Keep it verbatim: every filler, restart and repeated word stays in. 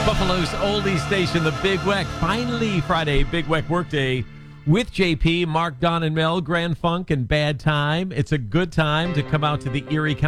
Buffalo's oldie station, the Big Weck. Finally, Friday, Big Weck Workday with J P, Mark, Don, and Mel, Grand Funk, and Bad Time. It's a good time to come out to the Erie County